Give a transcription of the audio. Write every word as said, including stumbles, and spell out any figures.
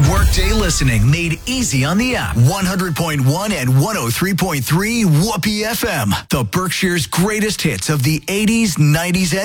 Workday listening made easy on the app. one hundred point one and one oh three point three Whoopee F M. The Berkshire's greatest hits of the eighties, nineties, and